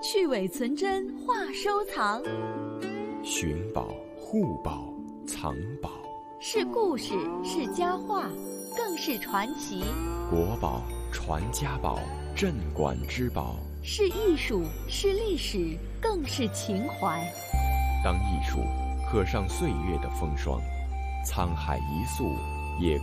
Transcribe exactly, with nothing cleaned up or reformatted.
去伪存真话收藏， 寻宝、护宝、藏宝， 是故事，是佳话，更是传奇。 国宝、传家宝、镇馆之宝， 是艺术，是历史，更是情怀。 当艺术刻上岁月的风霜，沧海一粟也